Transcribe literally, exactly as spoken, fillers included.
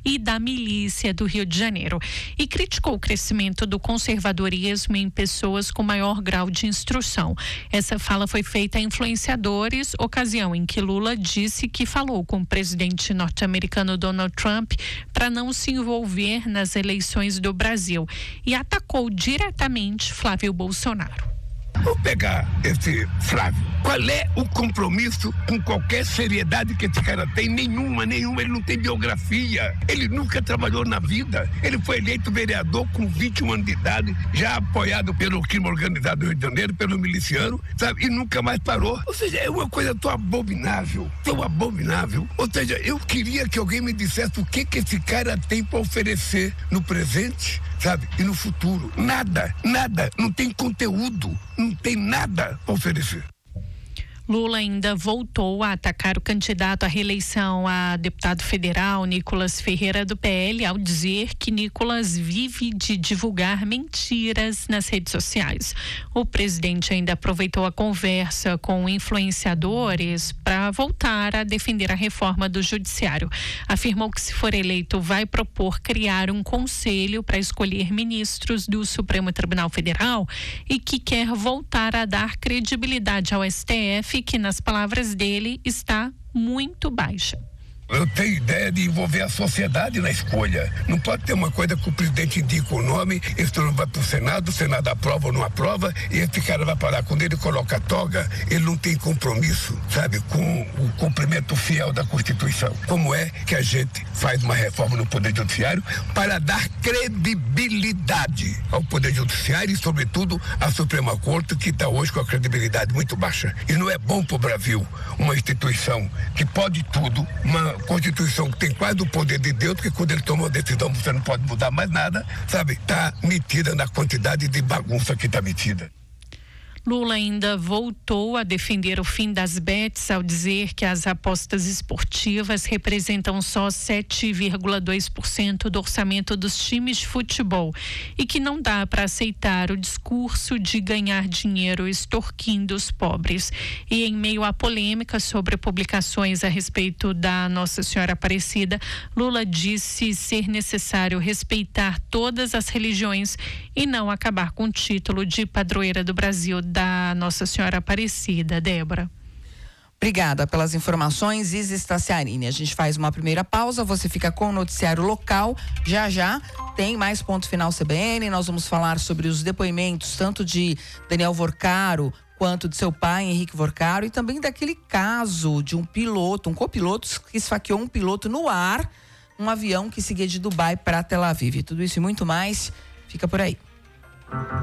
e da milícia do Rio de Janeiro. E criticou o crescimento do conservadorismo em pessoas com maior grau de instrução. Essa fala foi feita a influenciadores, ocasião em que Lula disse que falou com o presidente norte-americano Donald Trump para não se envolver nas eleições do Brasil e atacou diretamente Flávio Bolsonaro. Vou pegar esse Flávio. Qual é o compromisso com qualquer seriedade que esse cara tem? Nenhuma, nenhuma. Ele não tem biografia. Ele nunca trabalhou na vida. Ele foi eleito vereador com vinte e um anos de idade, já apoiado pelo crime organizado do Rio de Janeiro, pelo miliciano, sabe? E nunca mais parou. Ou seja, é uma coisa tão abominável, tão abominável. Ou seja, eu queria que alguém me dissesse o que que esse cara tem para oferecer no presente, sabe? E no futuro. Nada, nada. Não tem conteúdo. Não tem nada a oferecer. Lula ainda voltou a atacar o candidato à reeleição a deputado federal, Nicolas Ferreira, do P L, ao dizer que Nicolas vive de divulgar mentiras nas redes sociais. O presidente ainda aproveitou a conversa com influenciadores para voltar a defender a reforma do judiciário. Afirmou que, se for eleito, vai propor criar um conselho para escolher ministros do Supremo Tribunal Federal e que quer voltar a dar credibilidade ao S T F, que, nas palavras dele, está muito baixa. Eu tenho ideia de envolver a sociedade na escolha. Não pode ter uma coisa que o presidente indica o nome, esse nome vai para o Senado, o Senado aprova ou não aprova, e esse cara vai parar. Quando ele coloca a toga, ele não tem compromisso, sabe, com o cumprimento fiel da Constituição. Como é que a gente faz uma reforma no Poder Judiciário para dar credibilidade ao Poder Judiciário e, sobretudo, à Suprema Corte, que está hoje com a credibilidade muito baixa. E não é bom para o Brasil uma instituição que pode tudo, uma Constituição que tem quase o poder de Deus, porque quando ele toma uma decisão você não pode mudar mais nada, sabe? Está metida na quantidade de bagunça que está metida. Lula ainda voltou a defender o fim das bets ao dizer que as apostas esportivas representam só sete vírgula dois por cento do orçamento dos times de futebol e que não dá para aceitar o discurso de ganhar dinheiro extorquindo os pobres. E em meio à polêmica sobre publicações a respeito da Nossa Senhora Aparecida, Lula disse ser necessário respeitar todas as religiões e não acabar com o título de padroeira do Brasil da Nossa Senhora Aparecida. Débora. Obrigada pelas informações, Isis Staciarini. A gente faz uma primeira pausa, você fica com o noticiário local. Já já tem mais ponto final C B N. Nós vamos falar sobre os depoimentos tanto de Daniel Vorcaro quanto de seu pai, Henrique Vorcaro, e também daquele caso de um piloto, um copiloto que esfaqueou um piloto no ar, um avião que seguia de Dubai para Tel Aviv. Tudo isso e muito mais, fica por aí.